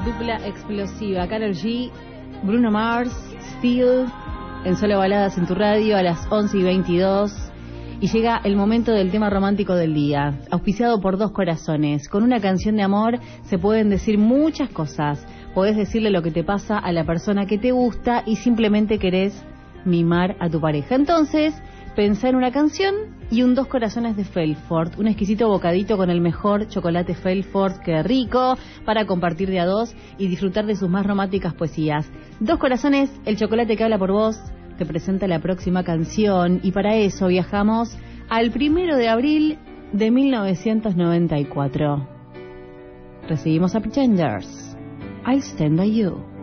Dupla explosiva, Karol G, Bruno Mars, Steel, en Solo Baladas en tu radio a las 11:22. Y llega el momento del tema romántico del día, auspiciado por Dos Corazones. Con una canción de amor se pueden decir muchas cosas. Podés decirle lo que te pasa a la persona que te gusta y simplemente querés mimar a tu pareja. Entonces, pensá en una canción y un Dos Corazones de Felfort, un exquisito bocadito con el mejor chocolate Felfort, que rico, para compartir de a dos y disfrutar de sus más románticas poesías. Dos Corazones, el chocolate que habla por vos, te presenta la próxima canción y para eso viajamos al 1 de abril de 1994. Recibimos a Pretenders, I'll Stand By You.